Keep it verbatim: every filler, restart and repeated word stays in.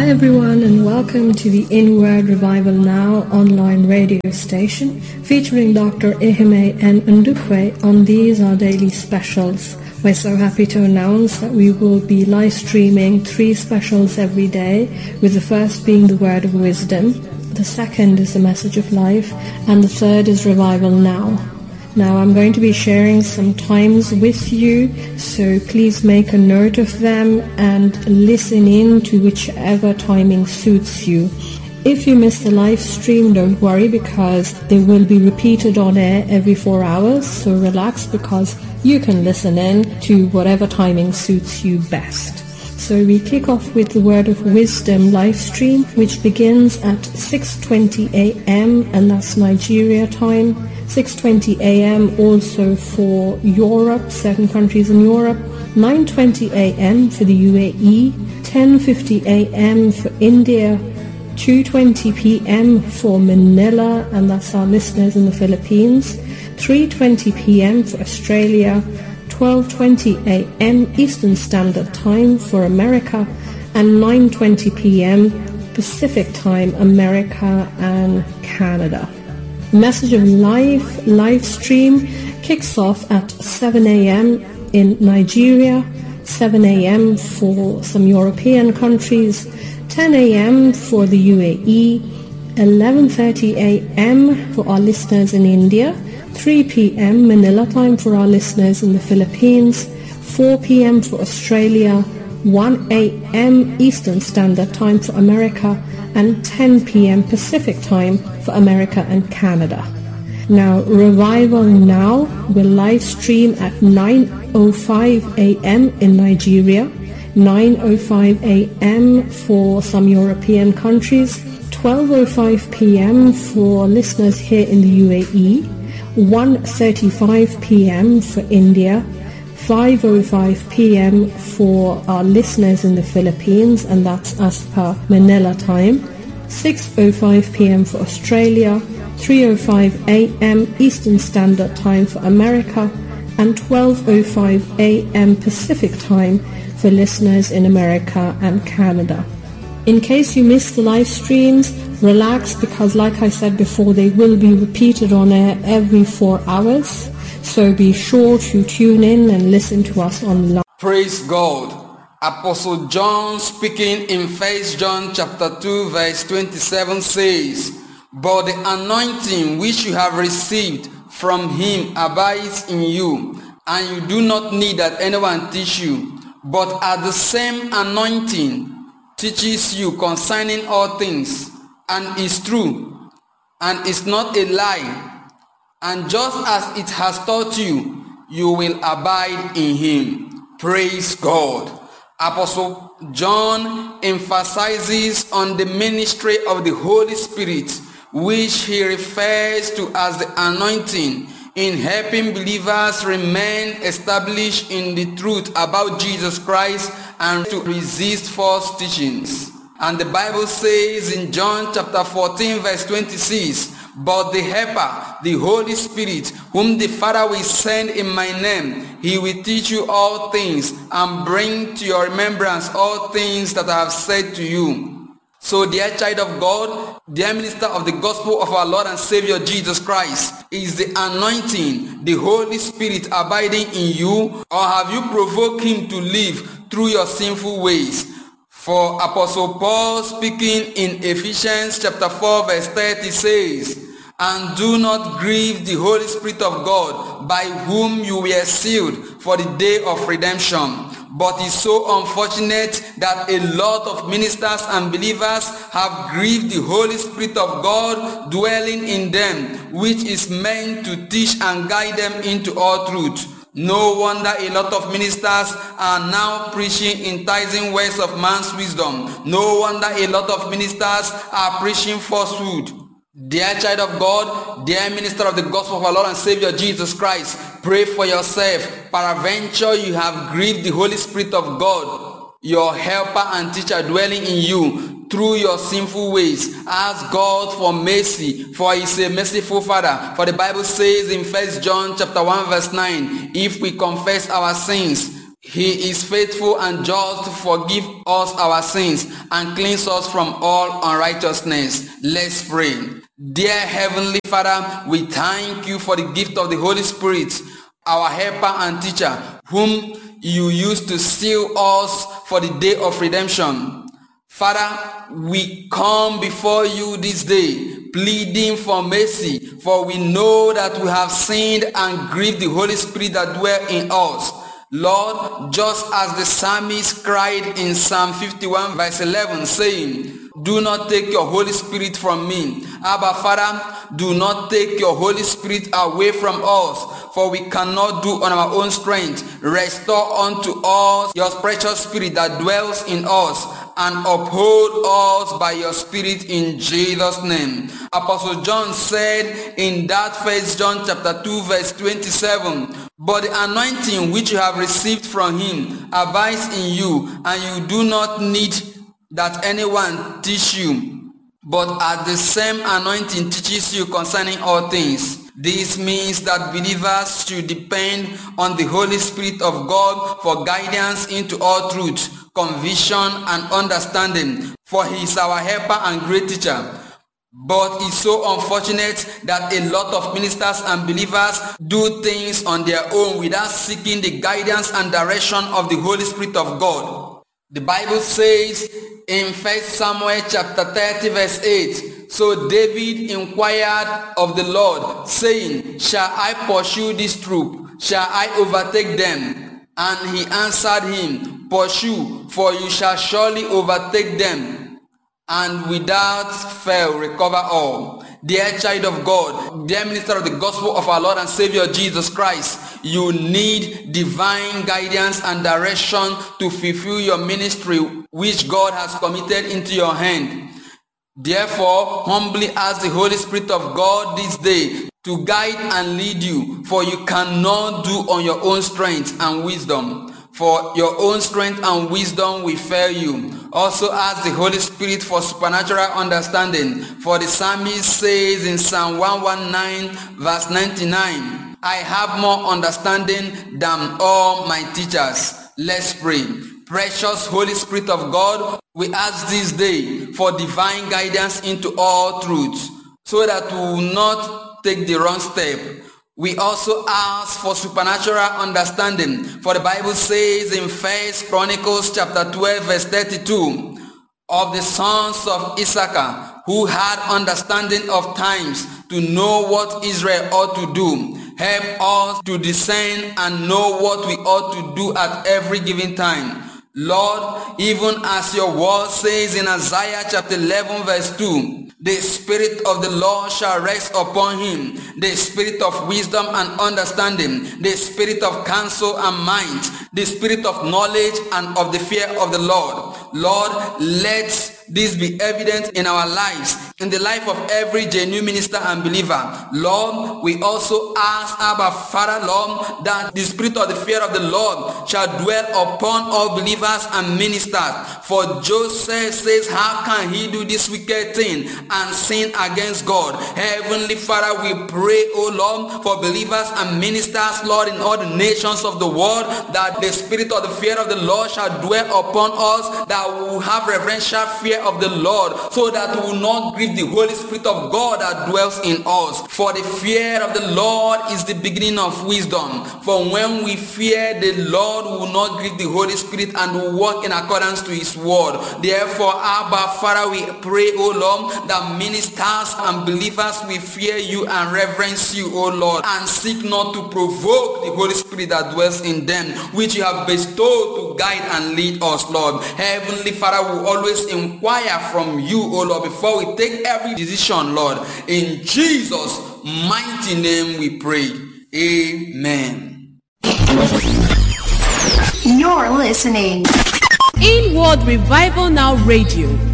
everyone, and welcome to the Inward Revival Now online radio station featuring Doctor Ehime and Ndukwe on These Our Daily Specials. We're so happy to announce that we will be live streaming three specials every day, with the first being the Word of Wisdom, the second is the Message of Life, and the third is Revival Now. Now I'm going to be sharing some times with you, so please make a note of them and listen in to whichever timing suits you. If you miss the live stream, don't worry, because they will be repeated on air every four hours, so relax, because you can listen in to whatever timing suits you best. So we kick off with the Word of Wisdom live stream, which begins at six twenty a.m. and that's Nigeria time. six twenty a.m. also for Europe, certain countries in Europe. nine twenty a.m. for the U A E. ten fifty a.m. for India. two twenty p.m. for Manila, and that's our listeners in the Philippines. three twenty p.m. for Australia. twelve twenty a.m. Eastern Standard Time for America, and nine twenty p.m. Pacific Time, America and Canada. Message of Life live stream kicks off at seven a.m. in Nigeria, seven a.m. for some European countries, ten a.m. for the U A E, eleven thirty a.m. for our listeners in India, three p.m. Manila time for our listeners in the Philippines, four p.m. for Australia, one a.m. Eastern Standard Time for America, and ten p.m. Pacific Time for America and Canada. Now, Revival Now will live stream at nine oh five a.m. in Nigeria, nine oh five a.m. for some European countries, twelve oh five p.m. for listeners here in the U A E, one thirty-five p.m. for India, five oh five p.m. for our listeners in the Philippines, and that's as per Manila time, six oh five p.m. for Australia, three oh five a.m. Eastern Standard Time for America, and twelve oh five a.m. Pacific Time for listeners in America and Canada. In case you missed the live streams, relax, because like I said before, they will be repeated on air every four hours. So be sure to tune in and listen to us online. Praise God. Apostle John speaking in First John chapter two verse twenty-seven says, "But the anointing which you have received from him abides in you, and you do not need that anyone teach you, but at the same anointing teaches you concerning all things, and is true, and is not a lie. And just as it has taught you, you will abide in him." Praise God. Apostle John emphasizes on the ministry of the Holy Spirit, which he refers to as the anointing, in helping believers remain established in the truth about Jesus Christ and to resist false teachings. And the Bible says in John chapter fourteen verse twenty-six, "But the Helper, the Holy Spirit, whom the Father will send in my name, he will teach you all things and bring to your remembrance all things that I have said to you." So, dear child of God, dear minister of the gospel of our Lord and Savior Jesus Christ, is the anointing, the Holy Spirit, abiding in you, or have you provoked him to live through your sinful ways? For Apostle Paul, speaking in Ephesians chapter four verse thirty, says, "And do not grieve the Holy Spirit of God, by whom you were sealed for the day of redemption." But it's so unfortunate that a lot of ministers and believers have grieved the Holy Spirit of God dwelling in them, which is meant to teach and guide them into all truth. No wonder a lot of ministers are now preaching enticing words of man's wisdom. No wonder a lot of ministers are preaching falsehood. Dear child of God, dear minister of the gospel of our Lord and Savior Jesus Christ, pray for yourself. Peradventure you have grieved the Holy Spirit of God, your helper and teacher, dwelling in you through your sinful ways. Ask God for mercy, for he is a merciful Father. For the Bible says in First John chapter one verse nine, "If we confess our sins, He is faithful and just to forgive us our sins and cleanse us from all unrighteousness. Let's pray. Dear Heavenly Father, we thank you for the gift of the Holy Spirit, our helper and teacher, whom you used to seal us for the day of redemption. Father, we come before you this day, pleading for mercy, for we know that we have sinned and grieved the Holy Spirit that dwells in us. Lord, just as the psalmist cried in Psalm fifty-one verse eleven, saying, do not take your Holy Spirit from me. Abba, Father, do not take your Holy Spirit away from us, for we cannot do on our own strength. Restore unto us your precious Spirit that dwells in us, and uphold us by your Spirit in Jesus' name. Apostle John said in that First John chapter two verse twenty-seven, but the anointing which you have received from him abides in you, and you do not need that anyone teach you, but as the same anointing teaches you concerning all things. This means that believers should depend on the Holy Spirit of God for guidance into all truth, conviction, and understanding, for he is our helper and great teacher. But it's so unfortunate that a lot of ministers and believers do things on their own without seeking the guidance and direction of the Holy Spirit of God. The Bible says in First Samuel chapter thirty verse eight, so David inquired of the Lord, saying, shall I pursue this troop? Shall I overtake them? And he answered him, pursue, for you shall surely overtake them, and without fail recover all. Dear child of God, dear minister of the gospel of our Lord and Savior Jesus Christ, you need divine guidance and direction to fulfill your ministry which God has committed into your hand. Therefore, humbly ask the Holy Spirit of God this day to guide and lead you, for you cannot do on your own strength and wisdom. For your own strength and wisdom will fail you. Also ask the Holy Spirit for supernatural understanding. For the psalmist says in Psalm one nineteen verse ninety-nine, I have more understanding than all my teachers. Let's pray. Precious Holy Spirit of God, we ask this day for divine guidance into all truths, so that we will not take the wrong step. We also ask for supernatural understanding, for the Bible says in First Chronicles chapter twelve verse thirty-two, of the sons of Issachar, who had understanding of times to know what Israel ought to do. Help us to discern and know what we ought to do at every given time. Lord, even as your word says in Isaiah chapter eleven verse two, the Spirit of the Lord shall rest upon him, the Spirit of wisdom and understanding, the Spirit of counsel and might, the Spirit of knowledge and of the fear of the Lord. Lord, let this be evident in our lives, in the life of every genuine minister and believer. Lord, we also ask, Abba Father, Lord, that the spirit of the fear of the Lord shall dwell upon all believers and ministers. For Joseph says, how can he do this wicked thing and sin against God? Heavenly Father, we pray, O Lord, for believers and ministers, Lord, in all the nations of the world, that the spirit of the fear of the Lord shall dwell upon us, that we will have reverential fear of the Lord, so that we will not grieve the Holy Spirit of God that dwells in us. For the fear of the Lord is the beginning of wisdom. For when we fear the Lord, we will not grieve the Holy Spirit and will walk in accordance to his word. Therefore, Abba Father, we pray, O Lord, that ministers and believers will fear you and reverence you, O Lord, and seek not to provoke the Holy Spirit that dwells in them, which you have bestowed to guide and lead us, Lord. Heavenly Father, we always inquire from you, O Lord, before we take every decision, Lord. In Jesus' mighty name we pray. Amen. You're listening Inward Revival Now Radio.